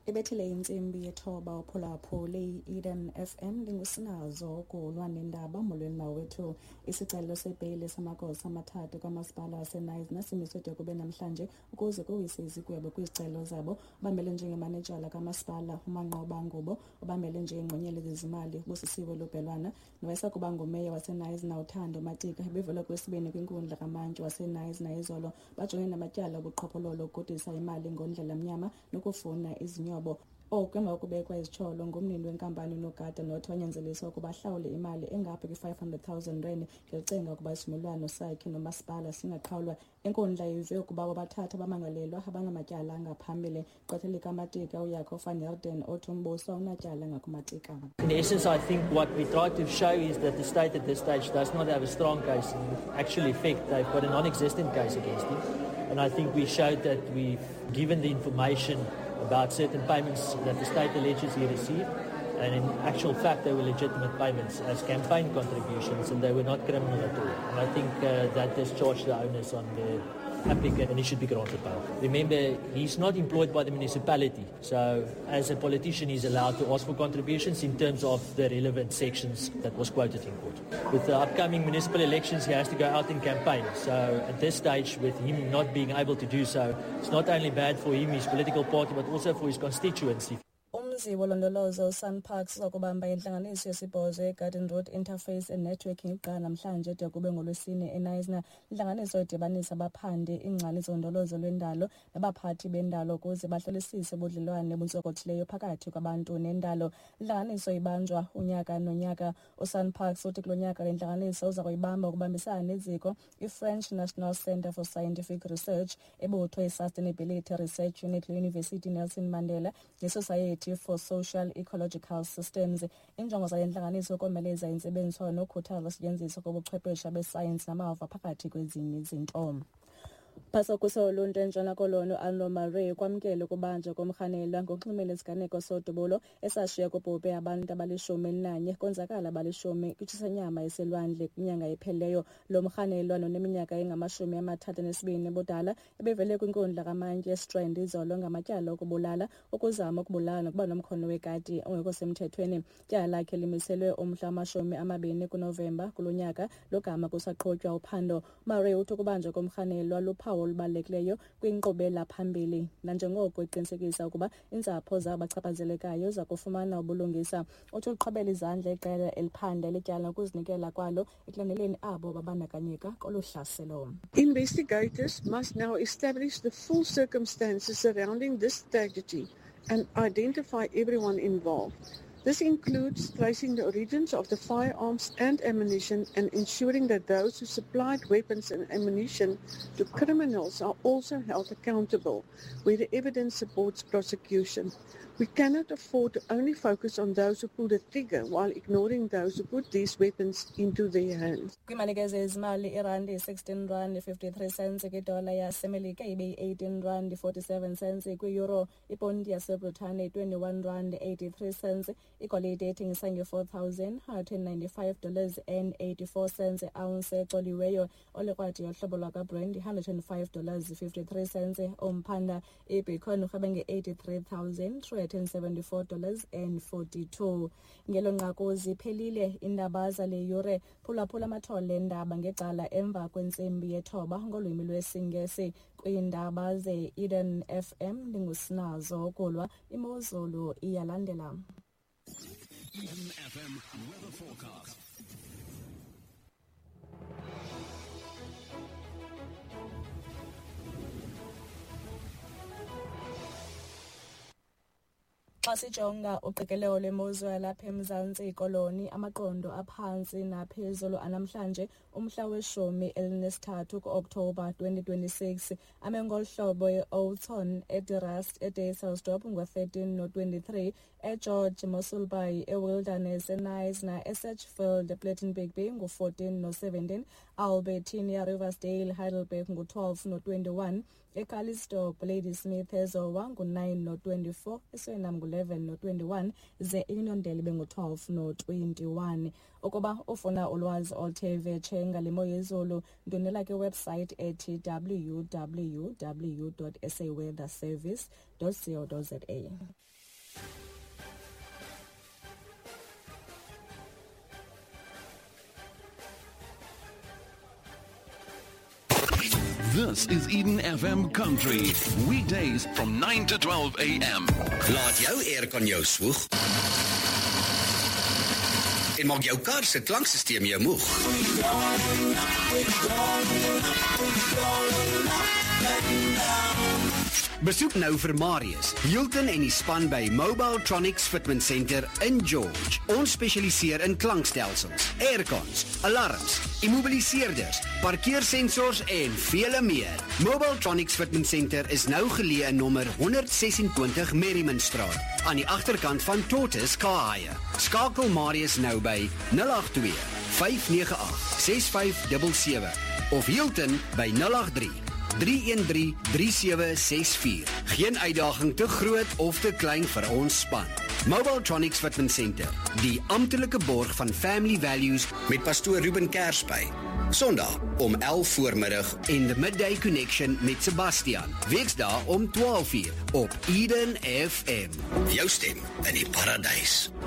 Ibethile insimbi yethoba uphulaphuli Eden FM lingusinazo kulwa nendaba molweni mawethu isicelo sebheyili samagosa amathathu kamasipala waseNice nasimiswe kube namhlanje ukuze kuwise izigwebo kwizicelo zabo ubambele njengemanejala kamasipala uManqoba Ngubo ubambele njengengqonyeli zezimali uBusisiwe Lubhelwana nowayesakuba ngumeya waseNice naUthando Matika bevela kwesibini kwinkundla kaMantyi waseNice nayizolo bajongene namatyala obuqhophololo ukugudisa imali ngondlela mnyama nokufuna izinyobo Okemva ukubekwa izitsholo ngumnini wenkampani uNogada nothi wanyanzeliswa ukuba ahlawule imali engapha kwi-R500,000 ngelicenga ukuba isivumelwano sakhe nomasipala singaqhawulwa enkundla ive ukuba abathatha abamangalelwa abanamatyala angaphambili gqwetha likaMatika uYakho van Heerden othi umbuso unatyala ngakuMatika. In essence, I think what we try to show is that the state at this stage does not have a strong case. In actual effect, they've got a non-existent case against him. And I think we showed that we've given the information about certain payments that the state alleges he received, and in actual fact they were legitimate payments as campaign contributions and they were not criminal at all. And I think that discharged the onus on the applicant and he should be granted bail. Remember, he's not employed by the municipality, so as a politician he's allowed to ask for contributions in terms of the relevant sections that was quoted in court. With the upcoming municipal elections he has to go out and campaign, so at this stage with him not being able to do so, it's not only bad for him, his political party, but also for his constituency. Umzi wolondolozo Sunparks uzakubamba intlanganiso yesibhozo eGarden Road Interface and Networking iqala namhlanje de kube ngolwesine eNice. Intlanganiso idibanisa abaphandi, ingcali zolondolozo lwendalo nabaphathi bendalo ukuze bahlolisise ubudlelwane obuntsonkothileyo phakathi kwabantu nendalo. Intlanganiso ibanjwa unyaka nonyaka. uSunparks uthi kulo nyaka le ntlanganiso uza kuyibamba ukubambisana neziko iFrench National Centre for Scientific Research ebuthwe iSustainability Research Unit kwiUniversity Nelson Mandela neSociety for Social Ecological Systems. Injongo zale ntlanganiso ukomeleza intsebenziswano nokukhuthaza usetyenziso kobuchwephesha besayensi namava phakathi kwezinye izinto. Phasokhuso oluntu eNtshona Koloni uArno Maree kwamkele ukubanjwa komrhanelwa ngokunxumela isiganeko sodubulo esashiya kubhubhe abantu abali-11 konzakala abali-10 kwitshisanyama eselwandle kwinyanga epheleyo. Lo mrhanelwa noneminyaka engama-32 budala ebevele kwinkundla kaMantyi eStrand izolo ngamatyala okubulala, ukuzama ukubulala nokuba nomkhono wekati ongekho semthethweni. Tyala lakhe limiselwe umhla wama-20 kuNovemba kulo nyaka logama kusaqhutywa uphando. Maree uthi ukubanjwa komrhanelwa luphawu olubalulekileyo kwinkqubela phambili nanjengoko iqinisekisa ukuba iintsapho zabachaphazelekayo zakufumana ubulungisa. Uthi uqhubela izandla iqela eliphanda lityala ukuzinikela kwalo ekulandeleni abo babandakanyeka kolu hlaselo. Investigators must now establish the full circumstances surrounding this tragedy and identify everyone involved. This includes tracing the origins of the firearms and ammunition and ensuring that those who supplied weapons and ammunition to criminals are also held accountable where the evidence supports prosecution. We cannot afford to only focus on those who pull the trigger while ignoring those who put these weapons into their hands. Kwimalike zezimali irandi R16.53 kwidola yaseMelika ibe R18.47 kwiEuro, ipondi yaseBritane R21.83, igolide ethengisa nge$4,195.84 ounce exoliweyo, olekrwadi yohlobo lwakaBrand $105.53, omphanda ibicon urhebe nge$83,374.42. Ngelo nqaku ziphelile iindaba zale yure. Phulaphula amathole endaba ngecala emva kwentsimbi yethoba ngolwimi lwesiNgesi kwiindaba ze-Eden FM lingusinazo kulwa imozulu iyalandela. Eden FM weather forecast. Xa sijonga uqikelelo lwemozulu yalapha eMzantsi Koloni, amaqondo aphantsi naphezulu anamhlanje umhla we-13 ku-Oktoba 2026 ame ngolu hlobo: eOudtshoorn, eDirrust, eDayselsdorp ngo-13 no-23, eGeorge, Mossel Bay, eWilderness, eNice na-eSatchfield, Plettenberg ngo-14 no-17, Albertina, Riversdale, Heidelberg ngo-12 no-21, eCalistope, Ladysmith, eZowa ngo-9 no-24, eSwellendam ngo-11 no-21, ze iNondele bengu-12 no-21. Ukuba ufuna ulwazi oluthe vetshe ngale mo yezulu, ndonela kwiwebsite ethi www.saweatherservice.co.za. This is Eden FM Country, weekdays from 9 to 12 a.m. Laat jou aircon jou swoeg en maak jou kar se klanksysteem jou moeg. Besoek nou vir Marius, Hilton en die span by Mobile Tronics Fitment Center in George. Ons spesialiseer in klankstelsels, aircons, alarms, immobiliseerders, parkeersensors en vele meer. Mobile Tronics Fitment Center is nou geleë in nommer 126 Merrimanstraat, aan die agterkant van Tortoise Car. Skakel Marius nou by 082 598 6577 of Hilton by 083 313-3764. Geen uitdaging te groot of te klein vir ons span. Mobile Tronics Fitment Center, die amptelike borg van Family Values met pastoor Ruben Kersby. Sondag om 11 voormiddag en The Midday Connection met Sebastian. Weksdae om 12 uur op Eden FM. Jou stem in die paradys.